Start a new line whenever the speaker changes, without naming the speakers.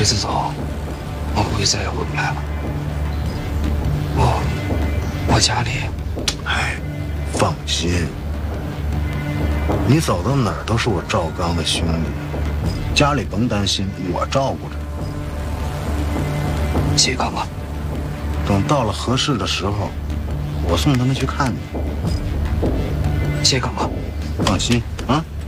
这次走，我估计再也回不来了。我家里，
哎，放心，你走到哪儿都是我赵刚的兄弟，家里甭担心，我照顾着。
谢哥哥，
等到了合适的时候，我送他们去看你。
谢哥哥，
放心啊。